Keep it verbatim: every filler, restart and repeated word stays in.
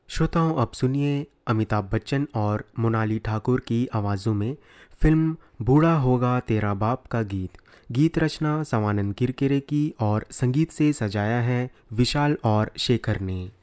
श्रोताओं, अब सुनिए अमिताभ बच्चन और मोनाली ठाकुर की आवाज़ों में फिल्म बूढ़ा होगा तेरा बाप का गीत। गीत रचना स्वानंद किरकिरे की और संगीत से सजाया है विशाल और शेखर ने।